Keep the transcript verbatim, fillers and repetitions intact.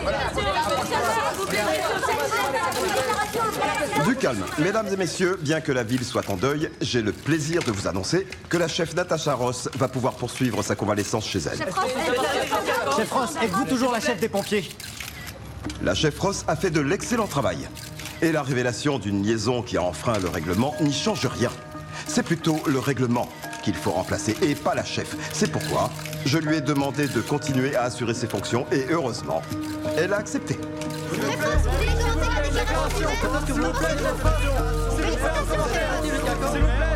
Du calme. Mesdames et messieurs, bien que la ville soit en deuil, j'ai le plaisir de vous annoncer que la chef Natacha Ross va pouvoir poursuivre sa convalescence chez elle. Chef Ross, êtes-vous toujours la chef des pompiers? La chef Ross a fait de l'excellent travail. Et la révélation d'une liaison qui a enfreint le règlement n'y change rien. C'est plutôt le règlement qu'il faut remplacer et pas la chef. C'est pourquoi je lui ai demandé de continuer à assurer ses fonctions et heureusement, elle a accepté. Chef Ross, vous voulez commencer la déclaration? S'il vous plaît, chef Ross. S'il vous plaît,